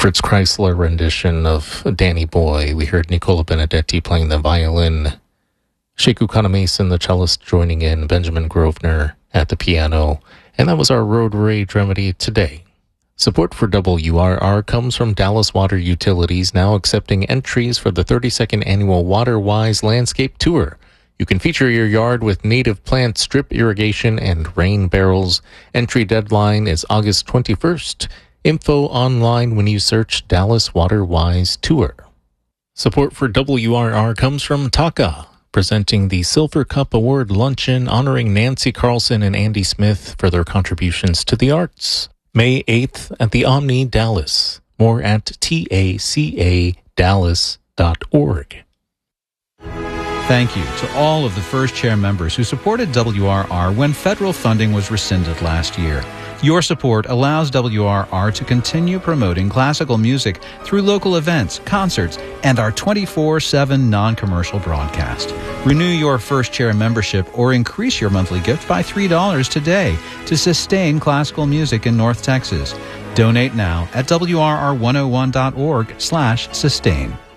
Fritz Kreisler rendition of Danny Boy. We heard Nicola Benedetti playing the violin, Sheku Kanemason, the cellist, joining in, Benjamin Grosvenor at the piano, and that was our Road Rage remedy today. Support for WRR comes from Dallas Water Utilities, now accepting entries for the 32nd annual WaterWise Landscape Tour. You can feature your yard with native plant strip irrigation and rain barrels. Entry deadline is August 21st. Info online when you search Dallas WaterWise Tour. Support for WRR comes from Taka, presenting the Silver Cup Award Luncheon honoring Nancy Carlson and Andy Smith for their contributions to the arts. May 8th at the Omni Dallas. More at tacadallas.org. Thank you to all of the First Chair members who supported WRR when federal funding was rescinded last year. Your support allows WRR to continue promoting classical music through local events, concerts, and our 24/7 non-commercial broadcast. Renew your First Chair membership or increase your monthly gift by $3 today to sustain classical music in North Texas. Donate now at WRR101.org/sustain.